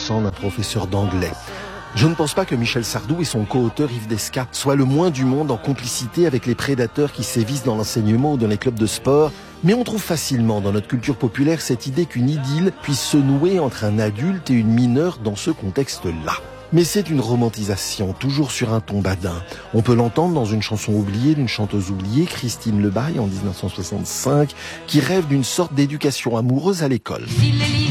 sang d'un professeur d'anglais. Je ne pense pas que Michel Sardou et son co-auteur Yves Desca soient le moins du monde en complicité avec les prédateurs qui sévissent dans l'enseignement ou dans les clubs de sport, mais on trouve facilement dans notre culture populaire cette idée qu'une idylle puisse se nouer entre un adulte et une mineure dans ce contexte-là. Mais c'est une romantisation, toujours sur un ton badin. On peut l'entendre dans une chanson oubliée d'une chanteuse oubliée, Christine Lebaille, en 1965, qui rêve d'une sorte d'éducation amoureuse à l'école.